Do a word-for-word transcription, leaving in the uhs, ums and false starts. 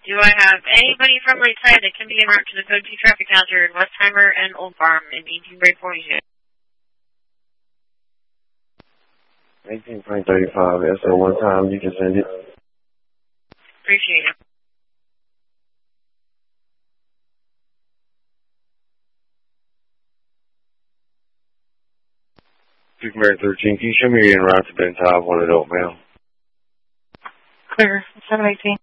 Do I have anybody from Lakeside that can be en route to the code two traffic hazard, Westheimer and Old Farm in eighteen point forty-two? eighteen point thirty-five, S O one time, you can send it. Appreciate it. Superman thirteen, can you show me your en route to Ben Taub, one adult male? Clear, seven eighteen.